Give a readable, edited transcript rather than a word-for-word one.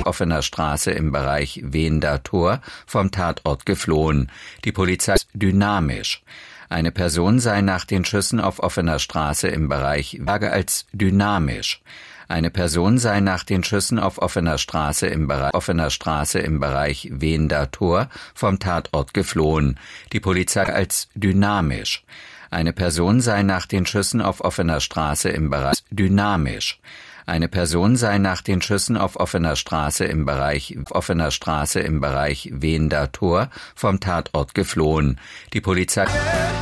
offener Straße im Bereich Wehender Tor vom Tatort geflohen. Die Polizei ist dynamisch. Eine Person sei nach den Schüssen auf offener Straße im Bereich als dynamisch. Eine Person sei nach den Schüssen auf offener Straße im Bereich Wehender Tor vom Tatort geflohen. Die Polizei als dynamisch. Eine Person sei nach den Schüssen auf offener Straße im Bereich dynamisch. Eine Person sei nach den Schüssen auf offener Straße im Bereich Wehender Tor vom Tatort geflohen. Die Polizei